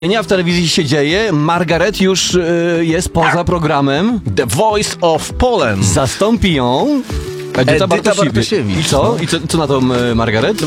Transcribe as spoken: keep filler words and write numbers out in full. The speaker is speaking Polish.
W telewizji się dzieje. Margaret już y, jest poza programem. The Voice of Poland. Zastąpi ją Edyta Edyta Bartosiewicz. Bartosiewicz. I co? I co, co na to y, Margaret?